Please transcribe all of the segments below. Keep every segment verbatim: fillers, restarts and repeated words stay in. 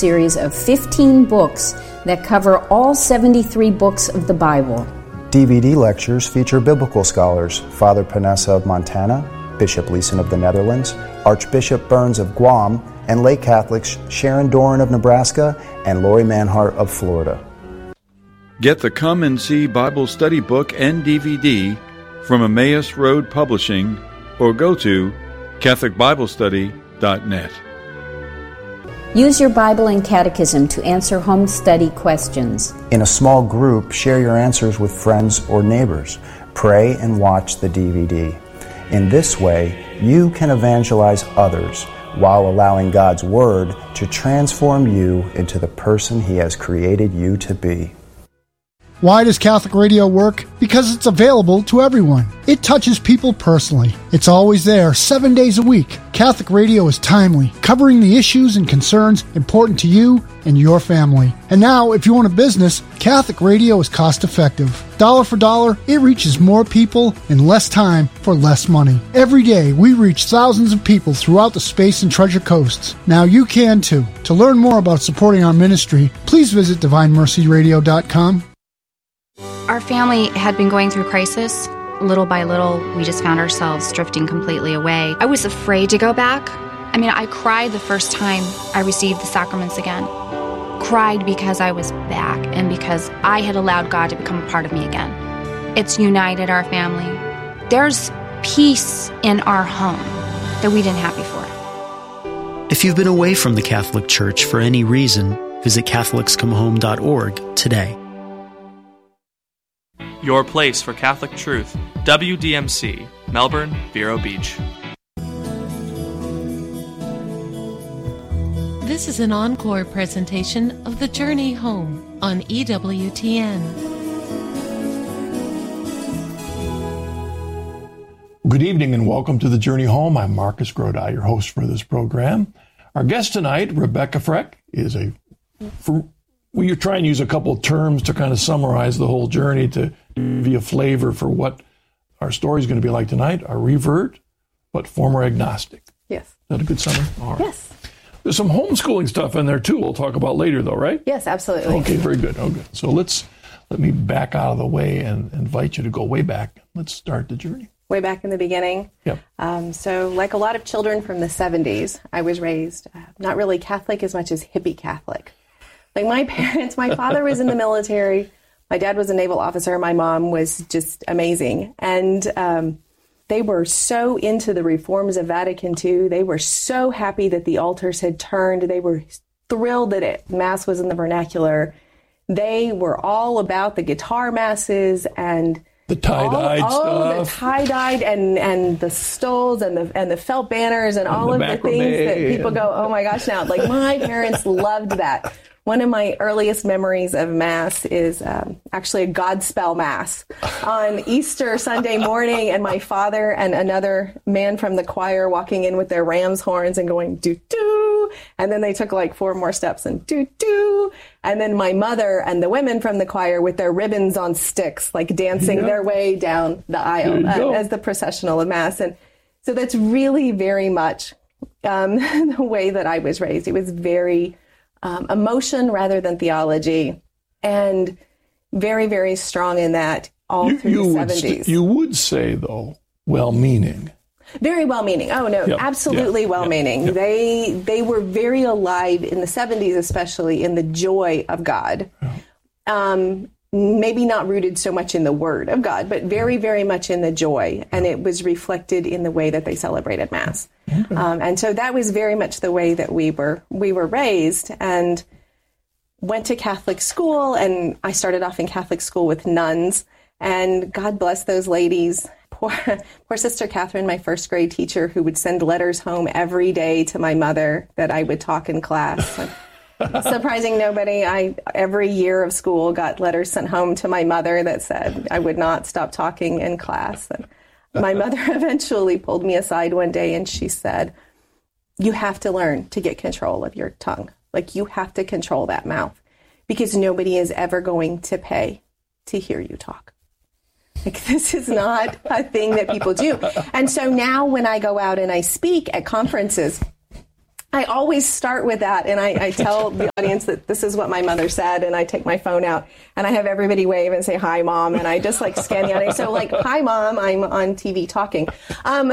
series of fifteen books that cover all seventy-three books of the Bible. D V D lectures feature biblical scholars Father Panessa of Montana, Bishop Leeson of the Netherlands, Archbishop Burns of Guam, and lay Catholics Sharon Doran of Nebraska and Lori Manhart of Florida. Get the Come and See Bible Study Book and D V D from Emmaus Road Publishing or go to Catholic Bible Study dot net. Use your Bible and Catechism to answer home study questions. In a small group, share your answers with friends or neighbors. Pray and watch the D V D. In this way, you can evangelize others while allowing God's Word to transform you into the person He has created you to be. Why does Catholic Radio work? Because it's available to everyone. It touches people personally. It's always there, seven days a week. Catholic Radio is timely, covering the issues and concerns important to you and your family. And now, if you own a business, Catholic Radio is cost-effective. Dollar for dollar, it reaches more people in less time for less money. Every day, we reach thousands of people throughout the Space and Treasure Coasts. Now you can too. To learn more about supporting our ministry, please visit divine mercy radio dot com. Our family had been going through crisis. Little by little, we just found ourselves drifting completely away. I was afraid to go back. I mean, I cried the first time I received the sacraments again. Cried because I was back and because I had allowed God to become a part of me again. It's united our family. There's peace in our home that we didn't have before. If you've been away from the Catholic Church for any reason, visit Catholics Come Home dot org today. Your place for Catholic truth, W D M C, Melbourne, Vero Beach. This is an encore presentation of The Journey Home on E W T N. Good evening and welcome to The Journey Home. I'm Marcus Grodi, your host for this program. Our guest tonight, Rebecca Freck, is a... For, we try and use a couple of terms to kind of summarize the whole journey to give you a flavor for what our story is going to be like tonight. A revert, but former agnostic. Yes. Is that a good summary? All right. Yes. There's some homeschooling stuff in there, too, we'll talk about later, though, right? Yes, absolutely. Okay, very good. Oh, good. So let's, let me back out of the way and invite you to go way back. Let's start the journey. Way back in the beginning. Yep. Um, so like a lot of children from the seventies, I was raised uh, not really Catholic as much as hippie Catholic. Like my parents, my father was in the military. My dad was a naval officer. My mom was just amazing. And um, they were so into the reforms of Vatican Two. They were so happy that the altars had turned. They were thrilled that it, Mass was in the vernacular. They were all about the guitar masses and the tie-dyed all, stuff. Oh, the tie-dyed and, and the stoles and the and the felt banners and, and all the of the things that people go, oh my gosh, now. Like my parents loved that. One of my earliest memories of Mass is um, actually a Godspell Mass on Easter Sunday morning, and my father and another man from the choir walking in with their ram's horns and going, doo-doo, and then they took like four more steps and doo-doo, and then my mother and the women from the choir with their ribbons on sticks, like dancing yeah. their way down the aisle uh, as the processional of Mass. And so that's really very much um, the way that I was raised. It was very... Um, emotion rather than theology, and very, very strong in that all you, through you the would seventies. St- you would say, though, well-meaning. Very well-meaning. Oh, no, yep. absolutely yep. well-meaning. Yep. They they were very alive in the seventies, especially in the joy of God. Yep. Um, maybe not rooted so much in the Word of God, but very, very much in the joy. And it was reflected in the way that they celebrated Mass. Okay. Um, and so that was very much the way that we were we were raised, and went to Catholic school. And I started off in Catholic school with nuns, and God bless those ladies. Poor, poor Sister Catherine, my first grade teacher, who would send letters home every day to my mother that I would talk in class. Surprising nobody, I every year of school got letters sent home to my mother that said I would not stop talking in class. And my mother eventually pulled me aside one day and she said, you have to learn to get control of your tongue. Like you have to control that mouth, because nobody is ever going to pay to hear you talk. Like this is not a thing that people do. And so now when I go out and I speak at conferences, I always start with that, and I, I tell the audience that this is what my mother said, and I take my phone out, and I have everybody wave and say, hi, Mom, and I just, like, scan the audience. So, like, hi, Mom, I'm on T V talking. Um,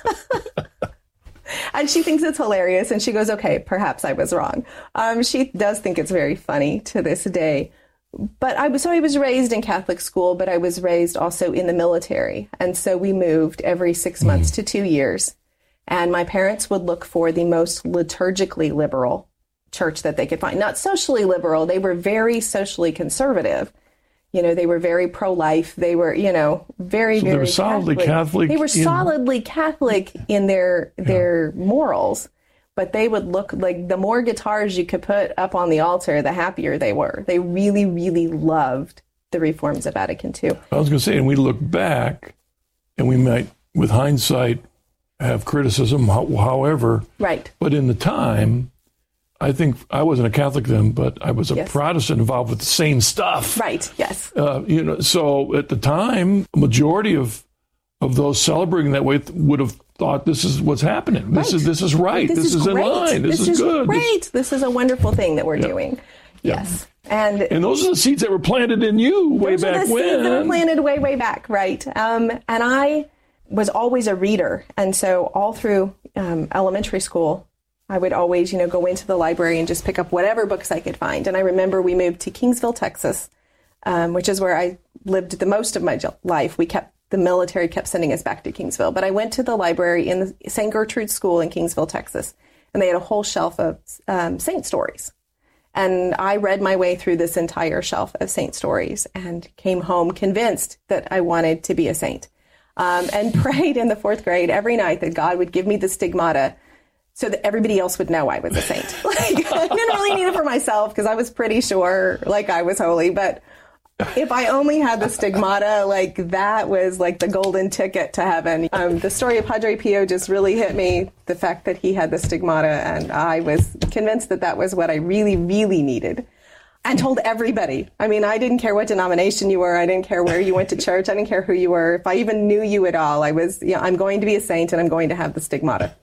and she thinks it's hilarious, and she goes, okay, perhaps I was wrong. Um, she does think it's very funny to this day. But I was, so I was raised in Catholic school, but I was raised also in the military, and so we moved every six months to two years. And my parents would look for the most liturgically liberal church that they could find. Not socially liberal. They were very socially conservative. You know, they were very pro-life. They were, you know, very, so very they were solidly Catholic. Catholic they were in... solidly Catholic in their yeah. their morals. But they would look like the more guitars you could put up on the altar, the happier they were. They really, really loved the reforms of Vatican Two. I was going to say, and we look back, and we might, with hindsight, have criticism, however. Right. But in the time, I think I wasn't a Catholic then, but I was a yes. Protestant involved with the same stuff. Right. Yes. Uh, you know, so at the time, a majority of of those celebrating that way would have thought this is what's happening. This right. is this is right. This, this is, is in line. This, this is, is good. Great. This, this is a wonderful thing that we're yeah. doing. Yeah. Yes. And and those are the seeds that were planted in you way those back are the when. Seeds that were planted way, way back, right? Um, and I was always a reader, and so all through um, elementary school, I would always, you know, go into the library and just pick up whatever books I could find. And I remember we moved to Kingsville, Texas, um, which is where I lived the most of my life. We kept the military kept sending us back to Kingsville, but I went to the library in the Saint Gertrude School in Kingsville, Texas, and they had a whole shelf of um, saint stories. And I read my way through this entire shelf of saint stories and came home convinced that I wanted to be a saint. Um, and prayed in the fourth grade every night that God would give me the stigmata so that everybody else would know I was a saint. Like, I didn't really need it for myself because I was pretty sure like I was holy, but if I only had the stigmata, like that was like the golden ticket to heaven. Um, the story of Padre Pio just really hit me, the fact that he had the stigmata, and I was convinced that that was what I really, really needed. And told everybody. I mean, I didn't care what denomination you were. I didn't care where you went to church. I didn't care who you were. If I even knew you at all, I was, you know, I'm going to be a saint and I'm going to have the stigmata.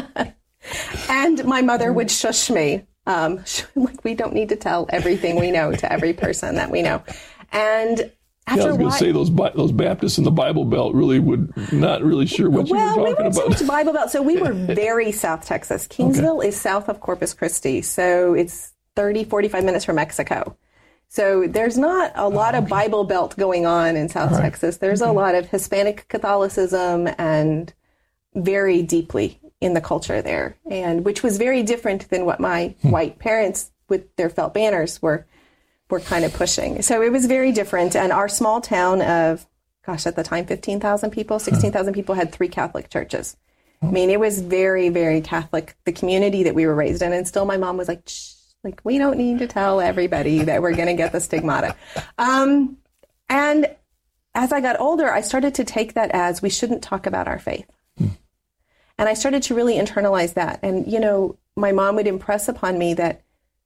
And my mother would shush me. Um, like, we don't need to tell everything we know to every person that we know. And after yeah, I was going to say those those Baptists in the Bible Belt really would not really sure what well, you were talking we went about. To Bible Belt, so we were very South Texas. Kingsville okay. is south of Corpus Christi, so it's thirty, forty-five minutes from Mexico. So there's not a lot of Bible Belt going on in South right. Texas. There's okay. a lot of Hispanic Catholicism and very deeply in the culture there, and which was very different than what my hmm. white parents with their felt banners were were kind of pushing. So it was very different. And our small town of, gosh, at the time, fifteen thousand people, sixteen thousand people had three Catholic churches. I mean, it was very, very Catholic, the community that we were raised in. And still my mom was like, shh. Like, we don't need to tell everybody that we're going to get the stigmata. Um, and as I got older, I started to take that as we shouldn't talk about our faith. Hmm. And I started to really internalize that. And, you know, my mom would impress upon me that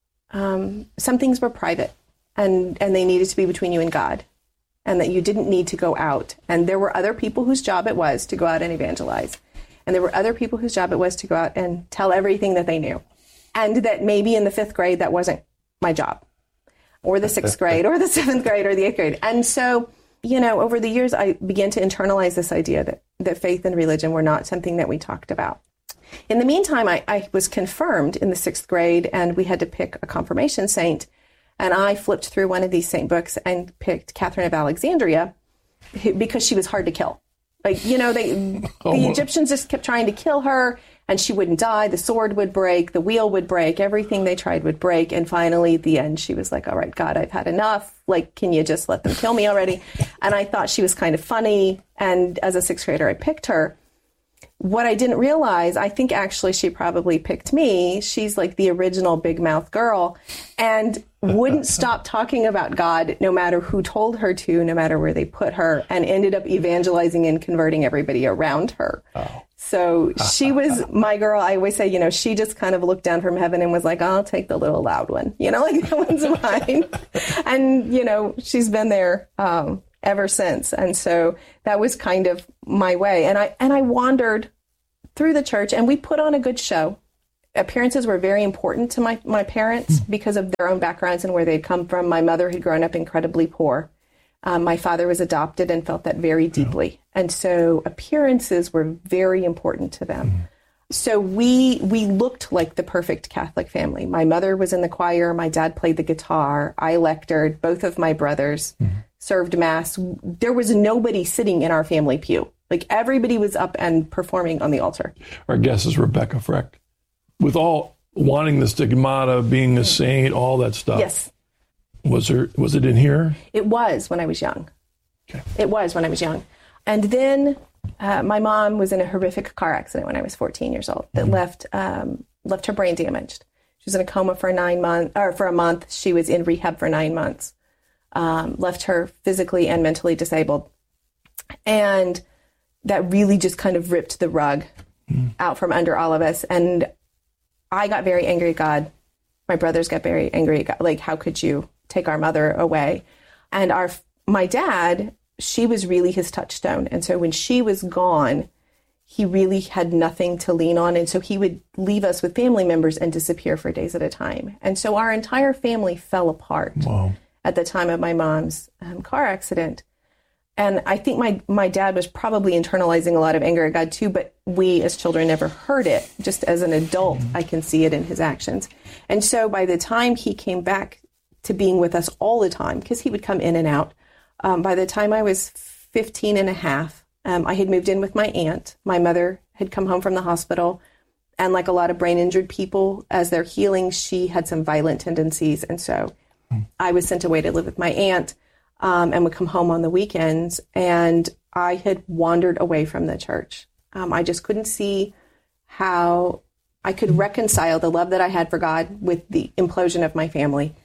um, some things were private and, and they needed to be between you and God, and that you didn't need to go out. And there were other people whose job it was to go out and evangelize. And there were other people whose job it was to go out and tell everything that they knew. And that maybe in the fifth grade, that wasn't my job, or the sixth grade, or the seventh grade, or the eighth grade. And so, you know, over the years, I began to internalize this idea that, that faith and religion were not something that we talked about. In the meantime, I, I was confirmed in the sixth grade, and we had to pick a confirmation saint. And I flipped through one of these saint books and picked Catherine of Alexandria because she was hard to kill. Like, you know, they, oh, the Egyptians just kept trying to kill her, and she wouldn't die. The sword would break. The wheel would break. Everything they tried would break. And finally, at the end, she was like, all right, God, I've had enough. Like, can you just let them kill me already? And I thought she was kind of funny. And as a sixth grader, I picked her. What I didn't realize, I think actually she probably picked me. She's like the original big mouth girl, and wouldn't stop talking about God no matter who told her to, no matter where they put her, and ended up evangelizing and converting everybody around her. Oh. So she was my girl. I always say, you know, she just kind of looked down from heaven and was like, I'll take the little loud one. You know, like, that one's mine. And, you know, she's been there um, ever since. And so that was kind of my way. And I and I wandered through the church, and we put on a good show. appearances were very important to my, my parents because of their own backgrounds and where they'd come from. My mother had grown up incredibly poor. Um, my father was adopted and felt that very deeply. Yeah. And so appearances were very important to them. Mm-hmm. So we we looked like the perfect Catholic family. My mother was in the choir. My dad played the guitar. I lectured. Both of my brothers mm-hmm. served Mass. There was nobody sitting in our family pew. Like, everybody was up and performing on the altar. Our guest is Rebecca Freck. With all wanting the stigmata, being a saint, all that stuff. Yes. Was there? Was it in here? It was when I was young. Okay. It was when I was young. And then uh, my mom was in a horrific car accident when I was fourteen years old that mm-hmm. left um, left her brain damaged. She was in a coma for nine months, or for a month. She was in rehab for nine months. Um, left her physically and mentally disabled. And that really just kind of ripped the rug mm-hmm. out from under all of us. And I got very angry at God. My brothers got very angry at God. Like, how could you take our mother away? And our my dad, she was really his touchstone. And so when she was gone, he really had nothing to lean on. And so he would leave us with family members and disappear for days at a time. And so our entire family fell apart wow. at the time of my mom's um, car accident. And I think my, my dad was probably internalizing a lot of anger at God too, but we as children never heard it. Just as an adult, I can see it in his actions. And so by the time he came back to being with us all the time, because he would come in and out, um, by the time I was fifteen and a half, um, I had moved in with my aunt. My mother had come home from the hospital. And like a lot of brain injured people, as they're healing, she had some violent tendencies. And so I was sent away to live with my aunt. Um, and would come home on the weekends, and I had wandered away from the church. Um, I just couldn't see how I could reconcile the love that I had for God with the implosion of my family.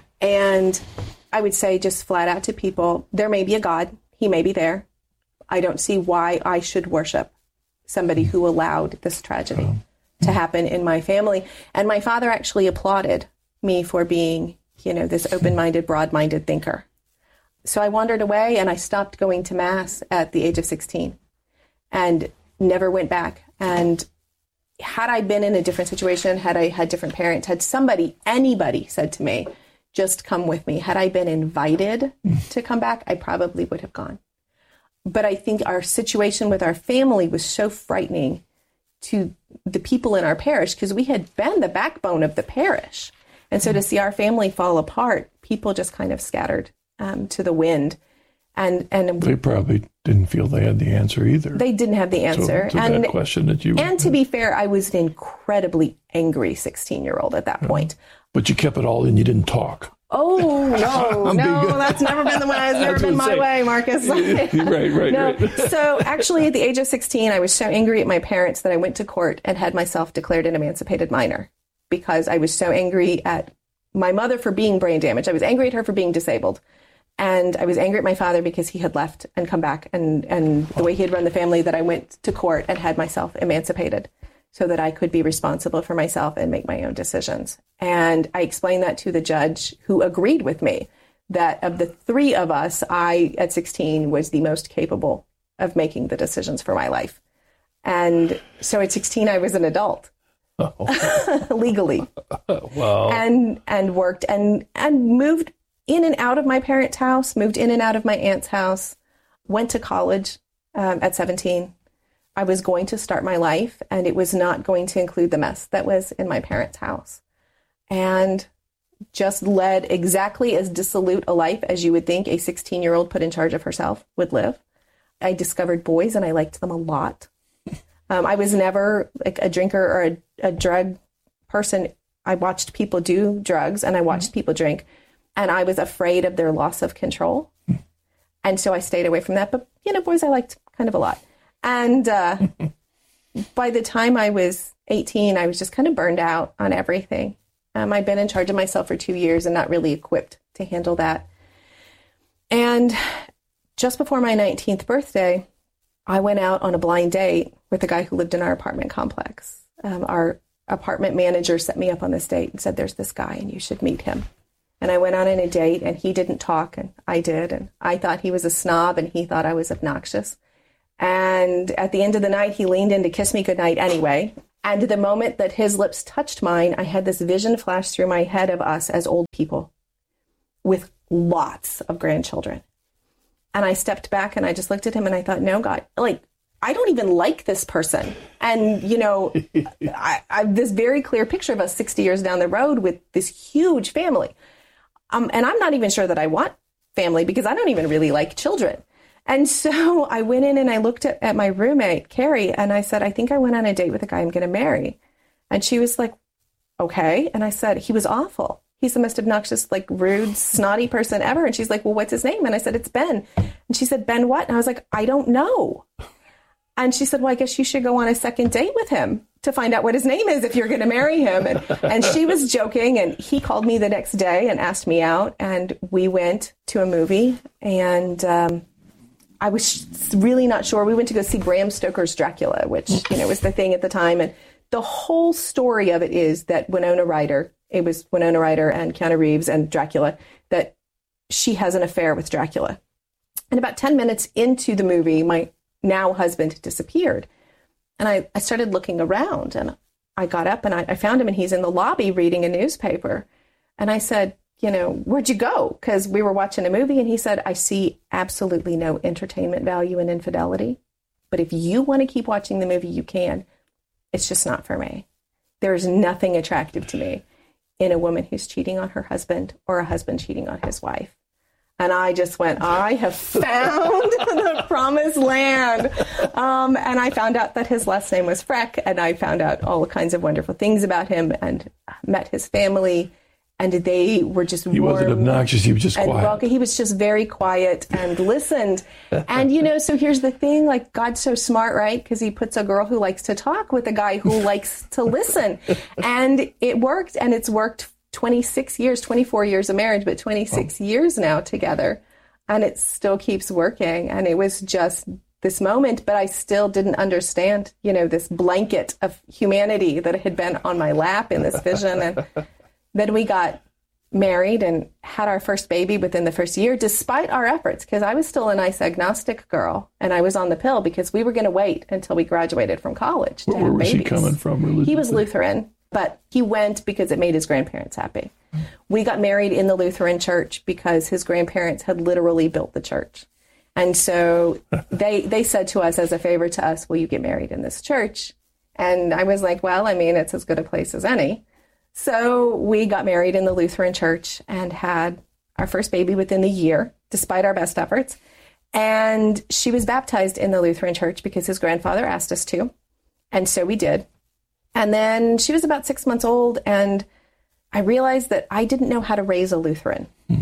And I would say just flat out to people, there may be a God. He may be there. I don't see why I should worship somebody who allowed this tragedy to happen in my family. And my father actually applauded me for being, you know, this open-minded, broad-minded thinker. So I wandered away, and I stopped going to Mass at the age of sixteen and never went back. And had I been in a different situation, had I had different parents, had somebody, anybody said to me, just come with me, had I been invited to come back, I probably would have gone. But I think our situation with our family was so frightening to the people in our parish, because we had been the backbone of the parish. And so to see our family fall apart, people just kind of scattered Um, to the wind, and and they probably didn't feel they had the answer either. They didn't have the answer. To, to and that question that you and to be fair, I was an incredibly angry sixteen-year-old at that yeah. point. But you kept it all in. You didn't talk. Oh no, no, that's never been the way. It's never been my way, Marcus. right, right, no. right. So actually, at the age of sixteen, I was so angry at my parents that I went to court and had myself declared an emancipated minor because I was so angry at my mother for being brain damaged. I was angry at her for being disabled. And I was angry at my father because he had left and come back, and, and the way he had run the family, that I went to court and had myself emancipated so that I could be responsible for myself and make my own decisions. And I explained that to the judge, who agreed with me that of the three of us, I, at sixteen, was the most capable of making the decisions for my life. And so at sixteen, I was an adult. Oh. Legally. Wow. And, and worked and, and moved in and out of my parents' house, moved in and out of my aunt's house, went to college um, at seventeen. I was going to start my life, and it was not going to include the mess that was in my parents' house. And just led exactly as dissolute a life as you would think a sixteen-year-old put in charge of herself would live. I discovered boys, and I liked them a lot. Um, I was never like a drinker or a, a drug person. I watched people do drugs, and I watched mm-hmm. people drink. And I was afraid of their loss of control. And so I stayed away from that. But, you know, boys I liked kind of a lot. And uh, by the time I was eighteen, I was just kind of burned out on everything. Um, I'd been in charge of myself for two years and not really equipped to handle that. And just before my nineteenth birthday, I went out on a blind date with a guy who lived in our apartment complex. Um, our apartment manager set me up on this date and said, there's this guy and you should meet him. And I went on in a date, and he didn't talk, and I did. And I thought he was a snob, and he thought I was obnoxious. And at the end of the night, he leaned in to kiss me goodnight anyway. And the moment that his lips touched mine, I had this vision flash through my head of us as old people with lots of grandchildren. And I stepped back and I just looked at him and I thought, no, God, like, I don't even like this person. And, you know, I, I have this very clear picture of us sixty years down the road with this huge family. Um, and I'm not even sure that I want family because I don't even really like children. And so I went in and I looked at, at my roommate, Carrie, and I said, I think I went on a date with a guy I'm going to marry. And she was like, okay. And I said, he was awful. He's the most obnoxious, like, rude, snotty person ever. And she's like, well, what's his name? And I said, it's Ben. And she said, Ben what? And I was like, I don't know. And she said, well, I guess you should go on a second date with him to find out what his name is if you're going to marry him. And, and she was joking. And he called me the next day and asked me out. And we went to a movie. And um, I was really not sure. We went to go see Bram Stoker's Dracula, which, you know, was the thing at the time. And the whole story of it is that Winona Ryder, it was Winona Ryder and Keanu Reeves and Dracula, that she has an affair with Dracula. And about ten minutes into the movie, my now husband disappeared. And I, I started looking around and I got up and I, I found him and he's in the lobby reading a newspaper. And I said, you know, where'd you go? Because we were watching a movie. And he said, I see absolutely no entertainment value in infidelity. But if you want to keep watching the movie, you can. It's just not for me. There's nothing attractive to me in a woman who's cheating on her husband or a husband cheating on his wife. And I just went, I have found the promised land. Um, and I found out that his last name was Freck, and I found out all kinds of wonderful things about him and met his family. And they were just He warm wasn't obnoxious. He was just quiet. Welcome. He was just very quiet and listened. And, you know, so here's the thing, like, God's so smart, right? Because he puts a girl who likes to talk with a guy who likes to listen. And it worked, and it's worked twenty-six years, twenty-four years of marriage, but twenty-six oh. years now together. And it still keeps working. And it was just this moment, but I still didn't understand, you know, this blanket of humanity that had been on my lap in this vision. And then we got married and had our first baby within the first year, despite our efforts, because I was still a nice agnostic girl, and I was on the pill because we were going to wait until we graduated from college to Where, have where was babies. he coming from religiously? He was Lutheran, but he went because it made his grandparents happy. We got married in the Lutheran church because his grandparents had literally built the church. And so they they said to us as a favor to us, will you get married in this church? And I was like, well, I mean, it's as good a place as any. So we got married in the Lutheran church and had our first baby within the year, despite our best efforts. And she was baptized in the Lutheran church because his grandfather asked us to. And so we did. And then she was about six months old, and I realized that I didn't know how to raise a Lutheran. Hmm.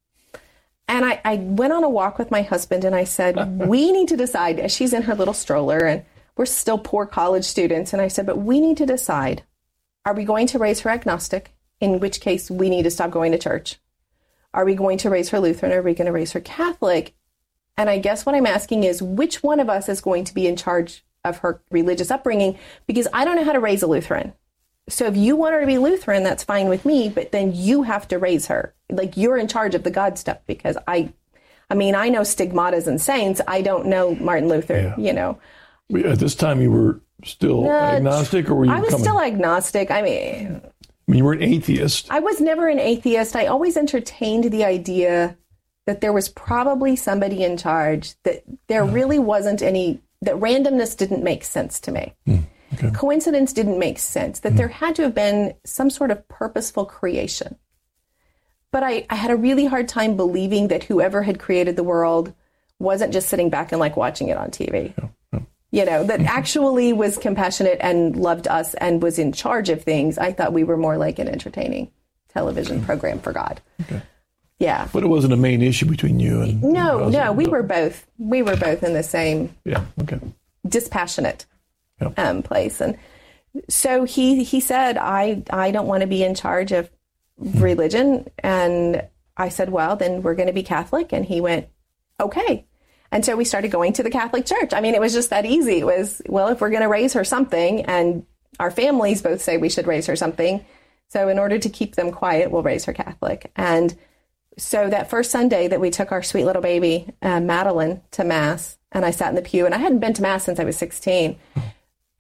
And I, I went on a walk with my husband, and I said, we need to decide, as she's in her little stroller, and we're still poor college students. And I said, but we need to decide, are we going to raise her agnostic, in which case we need to stop going to church? Are we going to raise her Lutheran, or are we going to raise her Catholic? And I guess what I'm asking is, which one of us is going to be in charge of her religious upbringing? Because I don't know how to raise a Lutheran. So if you want her to be Lutheran, that's fine with me, but then you have to raise her. Like, you're in charge of the God stuff, because I, I mean, I know stigmatas and saints. I don't know Martin Luther, yeah. you know. At this time, you were still uh, agnostic, or were you I was coming? still agnostic. I mean, I mean, you were an atheist. I was never an atheist. I always entertained the idea that there was probably somebody in charge, that there really wasn't any, that randomness didn't make sense to me. Mm, okay. Coincidence didn't make sense, that mm. there had to have been some sort of purposeful creation. But I, I had a really hard time believing that whoever had created the world wasn't just sitting back and like watching it on T V. Yeah, yeah. You know, that actually was compassionate and loved us and was in charge of things. I thought we were more like an entertaining television okay. program for God. Okay. Yeah. But it wasn't a main issue between you and No, no, we were both we were both in the same yeah, okay. dispassionate yep. um, place. And so he he said, I, I don't want to be in charge of religion. And I said, well, then we're going to be Catholic. And he went, okay. And so we started going to the Catholic Church. I mean, it was just that easy. It was, well, if we're going to raise her something, and our families both say we should raise her something, so in order to keep them quiet, we'll raise her Catholic. And so that first Sunday that we took our sweet little baby, uh, Madeline, to Mass, and I sat in the pew, and I hadn't been to Mass since I was sixteen.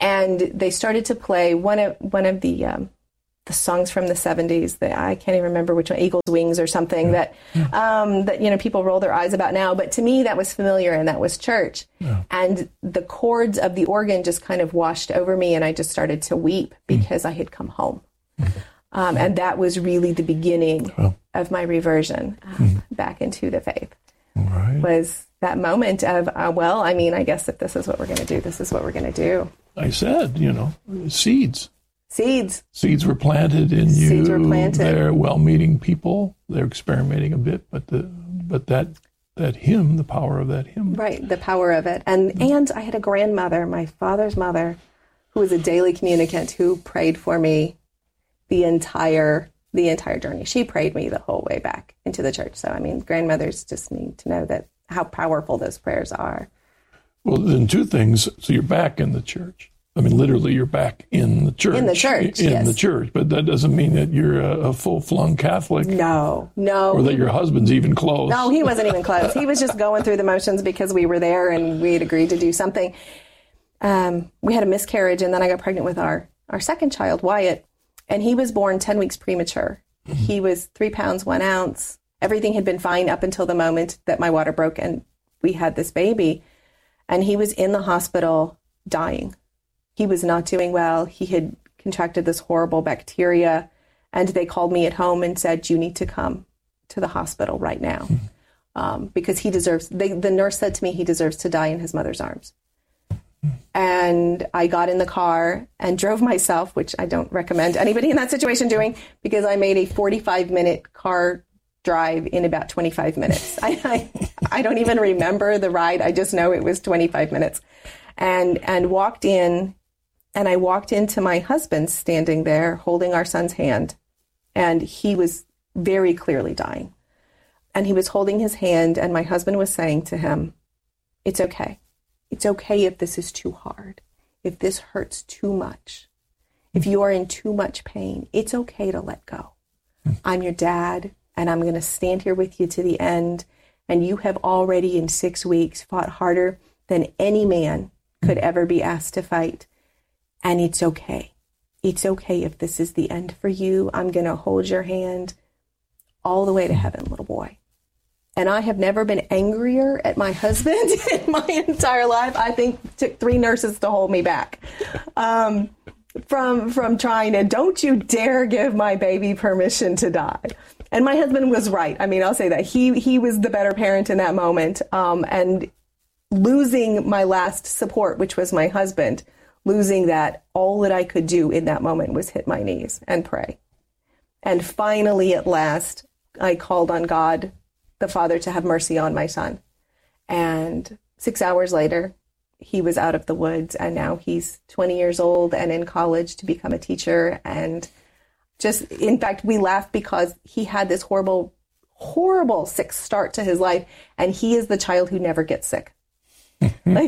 And they started to play one of one of the um, the songs from the seventies that I can't even remember which one, Eagle's Wings or something, yeah. that yeah. Um, that you know people roll their eyes about now. But to me, that was familiar, and that was church. Yeah. And the chords of the organ just kind of washed over me, and I just started to weep because mm. I had come home. Mm. Um, and that was really the beginning well. of my reversion um, mm. back into the faith. Right. Was that moment of, uh, well, I mean, I guess if this is what we're going to do, this is what we're going to do. I said, you know, seeds. Seeds. Seeds were planted in you. Seeds were planted. They're well-meaning people. They're experimenting a bit, but the but that that hymn, the power of that hymn. Right, the power of it. And and I had a grandmother, my father's mother, who was a daily communicant who prayed for me the entire the entire journey. She prayed me the whole way back into the church. So, I mean, grandmothers just need to know that how powerful those prayers are. Well, then two things. So you're back in the church. I mean, literally, you're back in the church. In the church, In yes. the church. But that doesn't mean that you're a, a full-flung Catholic. No, no. Or that your husband's even close. No, he wasn't even close. He was just going through the motions because we were there and we had agreed to do something. Um, we had a miscarriage, and then I got pregnant with our, our second child, Wyatt, and he was born ten weeks premature. Mm-hmm. He was three pounds, one ounce. Everything had been fine up until the moment that my water broke and we had this baby. And he was in the hospital dying. He was not doing well. He had contracted this horrible bacteria. And they called me at home and said, you need to come to the hospital right now. Mm-hmm. Um, because he deserves, they, the nurse said to me, he deserves to die in his mother's arms. Mm-hmm. And I got in the car and drove myself, which I don't recommend anybody in that situation doing, because I made a forty-five minute car drive in about twenty-five minutes. I, I, I don't even remember the ride. I just know it was twenty-five minutes. And, and walked in, and I walked into my husband standing there holding our son's hand. And he was very clearly dying. And he was holding his hand, and my husband was saying to him, it's okay. It's okay if this is too hard, if this hurts too much, if you are in too much pain, it's okay to let go. I'm your dad, and I'm going to stand here with you to the end. And you have already in six weeks fought harder than any man could ever be asked to fight. And it's okay. It's okay if this is the end for you. I'm going to hold your hand all the way to heaven, little boy. And I have never been angrier at my husband in my entire life. I think it took three nurses to hold me back um, from from trying to, don't you dare give my baby permission to die. And my husband was right. I mean, I'll say that. He he was the better parent in that moment. Um, and losing my last support, which was my husband, losing that, all that I could do in that moment was hit my knees and pray. And finally, at last, I called on God, the Father, to have mercy on my son. And six hours later, he was out of the woods, and now he's twenty years old and in college to become a teacher. And just, in fact, we laugh because he had this horrible, horrible sick start to his life, and he is the child who never gets sick. Like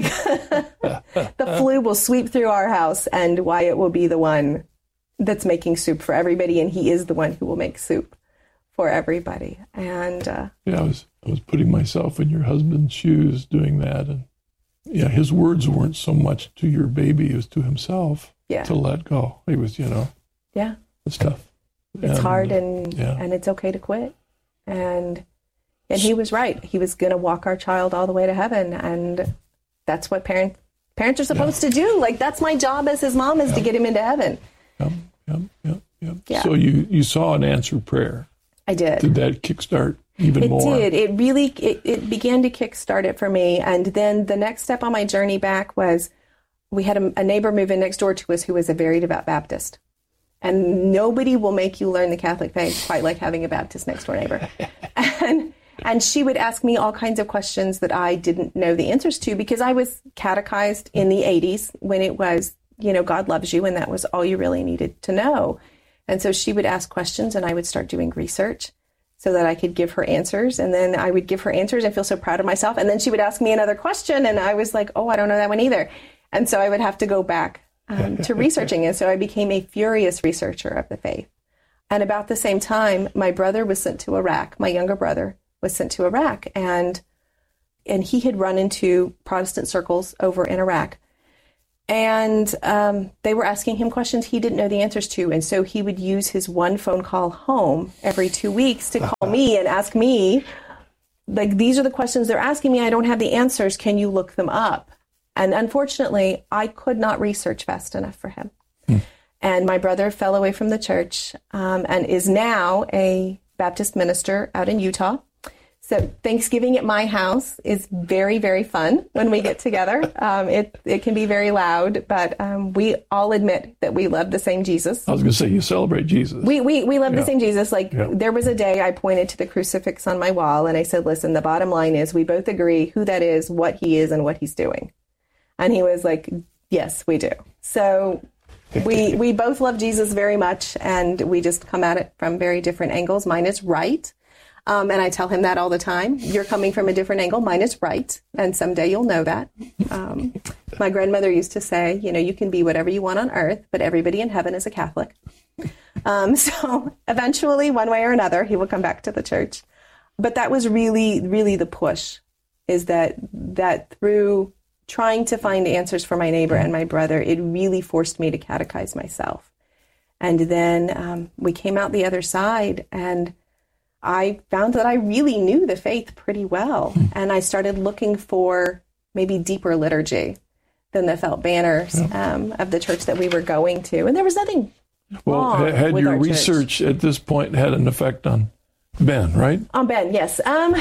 the flu will sweep through our house, and Wyatt will be the one that's making soup for everybody, and he is the one who will make soup for everybody. And uh, yeah, I was I was putting myself in your husband's shoes doing that, and yeah, his words weren't so much to your baby as to himself. Yeah. To let go. It was, you know. Yeah. It's tough. It's and, hard, and yeah. and it's okay to quit. And and he was right. He was going to walk our child all the way to heaven, and that's what parents parents are supposed yeah. to do. Like, that's my job as his mom, is yeah. to get him into heaven. Yep, yep, yep, yep. Yeah. So you, you saw an answered prayer. I did. Did that kickstart even it more? It did. It really, it, it began to kickstart it for me. And then the next step on my journey back was, we had a, a neighbor move in next door to us who was a very devout Baptist. And nobody will make you learn the Catholic faith quite like having a Baptist next door neighbor. and And she would ask me all kinds of questions that I didn't know the answers to, because I was catechized in the eighties when it was, you know, God loves you, and that was all you really needed to know. And so she would ask questions, and I would start doing research so that I could give her answers. And then I would give her answers and feel so proud of myself. And then she would ask me another question, and I was like, oh, I don't know that one either. And so I would have to go back um, to researching. And so I became a furious researcher of the faith. And about the same time, my brother was sent to Iraq, my younger brother was sent to Iraq, and and he had run into Protestant circles over in Iraq. And um, they were asking him questions he didn't know the answers to. And so he would use his one phone call home every two weeks to call me and ask me, like, these are the questions they're asking me. I don't have the answers. Can you look them up? And unfortunately, I could not research fast enough for him. Hmm. And my brother fell away from the church um, and is now a Baptist minister out in Utah. So Thanksgiving at my house is very, very fun when we get together. Um, it it can be very loud, but um, we all admit that we love the same Jesus. I was going to say, you celebrate Jesus. We we, we love yeah. the same Jesus. Like yeah. there was a day I pointed to the crucifix on my wall and I said, listen, the bottom line is we both agree who that is, what he is, and what he's doing. And he was like, yes, we do. So we we both love Jesus very much, and we just come at it from very different angles. Mine is right. Um, and I tell him that all the time. You're coming from a different angle. Mine is right. And someday you'll know that. Um, my grandmother used to say, you know, you can be whatever you want on earth, but everybody in heaven is a Catholic. Um, so eventually, one way or another, he will come back to the church. But that was really, really the push, is that that through trying to find answers for my neighbor and my brother, it really forced me to catechize myself. And then um, we came out the other side, and I found that I really knew the faith pretty well. And I started looking for maybe deeper liturgy than the felt banners um, of the church that we were going to. And there was nothing well, wrong had with your our research church. at this point had an effect on Ben, right? On Ben, yes. Um,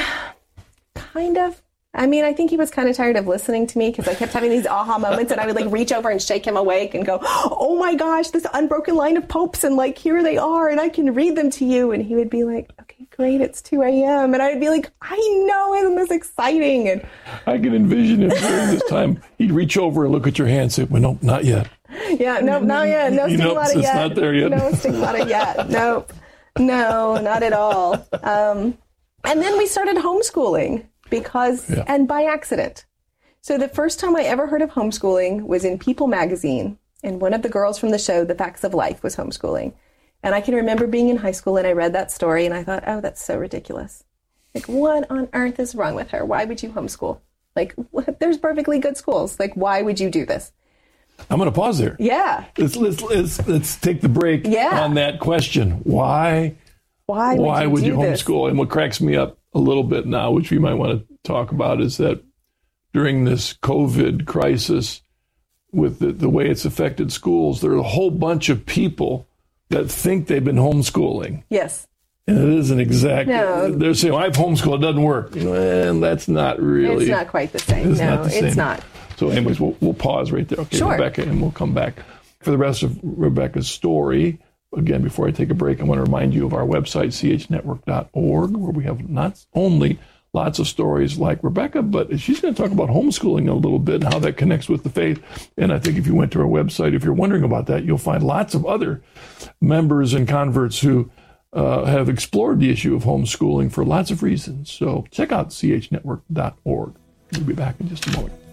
kind of. I mean, I think he was kind of tired of listening to me because I kept having these aha moments, and I would like reach over and shake him awake and go, oh my gosh, this unbroken line of popes, and like, here they are, and I can read them to you. And he would be like, okay, great, it's two a.m. And I'd be like, I know, isn't this exciting? And I can envision him during this time. He'd reach over and look at your hand and say, well, no, not yet. Yeah, no, not yet. No You know, stigmata it's yet. not there yet. No stigmata yet. Nope. No, not at all. Um, and then we started homeschooling. Because, yeah. and by accident. So the first time I ever heard of homeschooling was in People magazine, and one of the girls from the show, The Facts of Life, was homeschooling. And I can remember being in high school, and I read that story, and I thought, oh, that's so ridiculous. Like, what on earth is wrong with her? Why would you homeschool? Like, what? There's perfectly good schools. Like, why would you do this? I'm going to pause there. Yeah. Let's, let's, let's, let's take the break yeah. on that question. Why? Why would Why you, would do you homeschool? This? And what cracks me up a little bit now, which we might want to talk about, is that during this COVID crisis, with the, the way it's affected schools, there are a whole bunch of people that think they've been homeschooling. Yes. And it isn't exactly. No. They're saying, well, I've homeschooled, it doesn't work. And that's not really. It's not quite the same. It's no, not the same. It's not. So anyways, we'll, we'll pause right there. Okay, sure. Rebecca, and we'll come back for the rest of Rebecca's story. Again, before I take a break, I want to remind you of our website, c h network dot org, where we have not only lots of stories like Rebecca, but she's going to talk about homeschooling a little bit and how that connects with the faith. And I think if you went to our website, if you're wondering about that, you'll find lots of other members and converts who uh, have explored the issue of homeschooling for lots of reasons. So check out c h network dot org. We'll be back in just a moment.